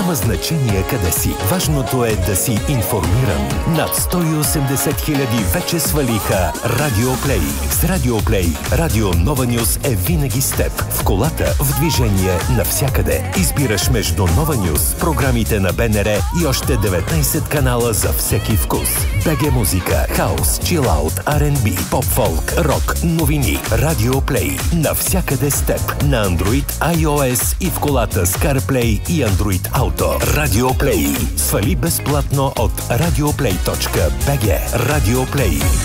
Няма значение къде си. Важното е да си информиран. Над 180 хиляди вече свалиха Радиоплей. С Радиоплей Радио Нова Нюс е винаги с теб. В колата, в движение, навсякъде. Избираш между Нова Нюс, програмите на БНР и още 19 канала за всеки вкус. БГ музика, хаус, чилаут, R&B, поп-фолк, рок, новини. Радиоплей. Навсякъде с теб. На Android, iOS и в колата с CarPlay и Android Auto. Радиоплей. Свали безплатно от radioplay.bg. Радиоплей.